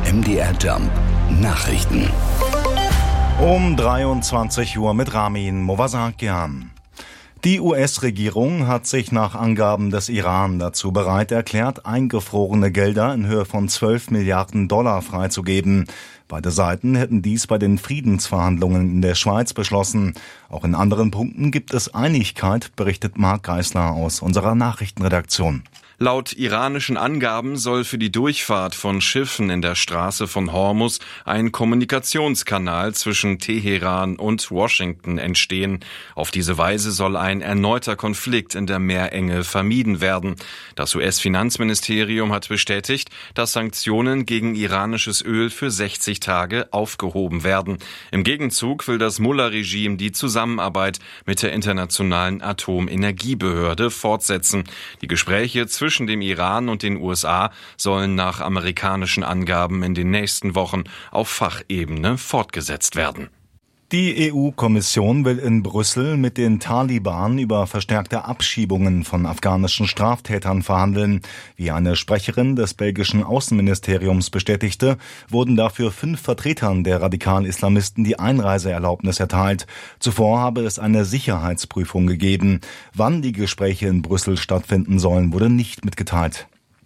MDR Jump Nachrichten. Um 23 Uhr mit Ramin Movasakian. Die US-Regierung hat sich nach Angaben des Iran dazu bereit erklärt, eingefrorene Gelder in Höhe von $12 Milliarden freizugeben. Beide Seiten hätten dies bei den Friedensverhandlungen in der Schweiz beschlossen. Auch in anderen Punkten gibt es Einigkeit, berichtet Marc Geisler aus unserer Nachrichtenredaktion. Laut iranischen Angaben soll für die Durchfahrt von Schiffen in der Straße von Hormuz ein Kommunikationskanal zwischen Teheran und Washington entstehen. Auf diese Weise soll ein erneuter Konflikt in der Meerenge vermieden werden. Das US-Finanzministerium hat bestätigt, dass Sanktionen gegen iranisches Öl für 60 Tage aufgehoben werden. Im Gegenzug will das Mullah-Regime die Zusammenarbeit mit der Internationalen Atomenergiebehörde fortsetzen. Die Gespräche zwischen dem Iran und den USA sollen nach amerikanischen Angaben in den nächsten Wochen auf Fachebene fortgesetzt werden. Die EU-Kommission will in Brüssel mit den Taliban über verstärkte Abschiebungen von afghanischen Straftätern verhandeln. Wie eine Sprecherin des belgischen Außenministeriums bestätigte, wurden dafür 5 Vertretern der Radikal-Islamisten die Einreiseerlaubnis erteilt. Zuvor habe es eine Sicherheitsprüfung gegeben. Wann die Gespräche in Brüssel stattfinden sollen, wurde nicht mitgeteilt.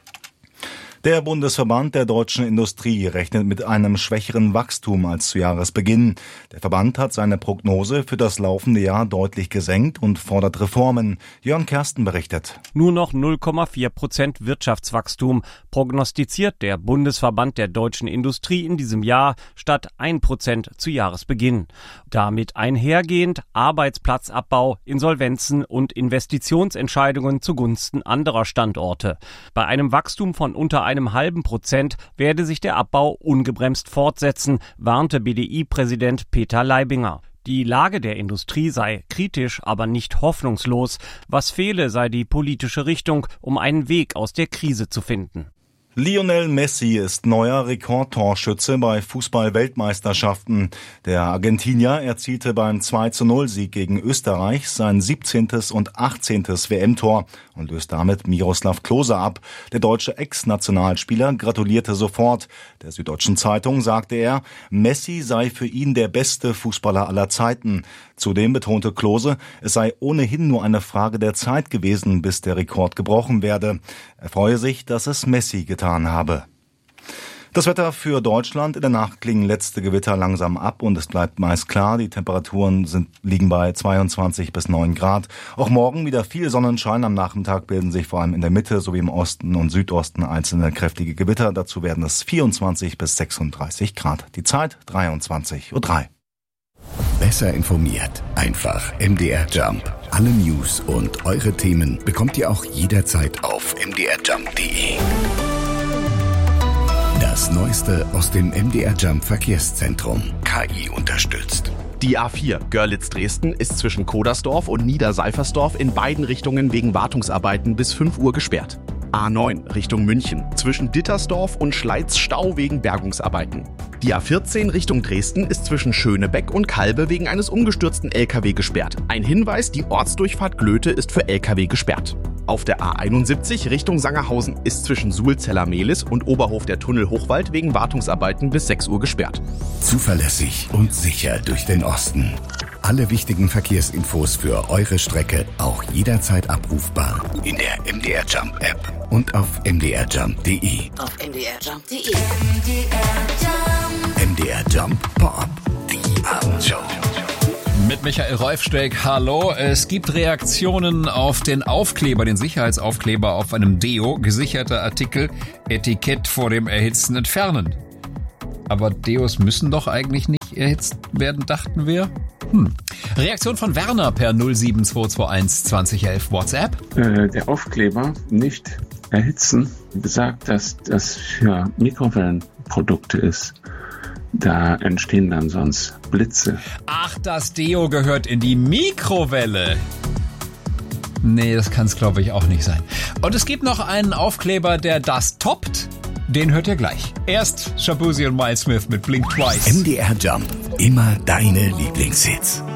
Der Bundesverband der deutschen Industrie rechnet mit einem schwächeren Wachstum als zu Jahresbeginn. Der Verband hat seine Prognose für das laufende Jahr deutlich gesenkt und fordert Reformen. Jörn Kersten berichtet. Nur noch 0,4% Wirtschaftswachstum prognostiziert der Bundesverband der deutschen Industrie in diesem Jahr statt 1% zu Jahresbeginn. Damit einhergehend Arbeitsplatzabbau, Insolvenzen und Investitionsentscheidungen zugunsten anderer Standorte. Bei einem Wachstum von unter 0,5% werde sich der Abbau ungebremst fortsetzen, warnte BDI-Präsident Peter Leibinger. Die Lage der Industrie sei kritisch, aber nicht hoffnungslos. Was fehle, sei die politische Richtung, um einen Weg aus der Krise zu finden. Lionel Messi ist neuer Rekordtorschütze bei Fußball-Weltmeisterschaften. Der Argentinier erzielte beim 2:0-Sieg gegen Österreich sein 17. und 18. WM-Tor und löst damit Miroslav Klose ab. Der deutsche Ex-Nationalspieler gratulierte sofort. Der Süddeutschen Zeitung sagte er, Messi sei für ihn der beste Fußballer aller Zeiten. Zudem betonte Klose, es sei ohnehin nur eine Frage der Zeit gewesen, bis der Rekord gebrochen werde. Er freue sich, dass es Messi getan habe. Das Wetter für Deutschland. In der Nacht klingen letzte Gewitter langsam ab und es bleibt meist klar. Die Temperaturen liegen bei 22 bis 9 Grad. Auch morgen wieder viel Sonnenschein. Am Nachmittag bilden sich vor allem in der Mitte sowie im Osten und Südosten einzelne kräftige Gewitter. Dazu werden es 24 bis 36 Grad. Die Zeit 23:03 Uhr. Besser informiert. Einfach MDR Jump. Alle News und eure Themen bekommt ihr auch jederzeit auf mdrjump.de. Das Neueste aus dem MDR Jump Verkehrszentrum. KI unterstützt. Die A4 Görlitz-Dresden ist zwischen Kodersdorf und Niederseifersdorf in beiden Richtungen wegen Wartungsarbeiten bis 5 Uhr gesperrt. A9 Richtung München zwischen Dittersdorf und Schleiz Stau wegen Bergungsarbeiten. Die A14 Richtung Dresden ist zwischen Schönebeck und Kalbe wegen eines umgestürzten LKW gesperrt. Ein Hinweis, die Ortsdurchfahrt Glöte ist für LKW gesperrt. Auf der A71 Richtung Sangerhausen ist zwischen Suhlzeller-Mehlis und Oberhof der Tunnel Hochwald wegen Wartungsarbeiten bis 6 Uhr gesperrt. Zuverlässig und sicher durch den Osten. Alle wichtigen Verkehrsinfos für eure Strecke auch jederzeit abrufbar in der MDR Jump App und auf mdrjump.de. Auf mdrjump.de. MDR Jump Pop-up, die Abendshow. Mit Michael Reufsteig, hallo. Es gibt Reaktionen auf den Aufkleber, den Sicherheitsaufkleber auf einem Deo. Gesicherter Artikel, Etikett vor dem Erhitzen entfernen. Aber Deos müssen doch eigentlich nicht erhitzt werden, dachten wir. Reaktion von Werner per 07221 2011 WhatsApp. Der Aufkleber nicht erhitzen besagt, dass das für Mikrowellenprodukte ist. Da entstehen dann sonst Blitze. Ach, das Deo gehört in die Mikrowelle. Nee, das kann es glaube ich auch nicht sein. Und es gibt noch einen Aufkleber, der das toppt. Den hört ihr gleich. Erst Shabuzi und Miles Smith mit Blink Twice. MDR Jump. Immer deine Lieblingshits.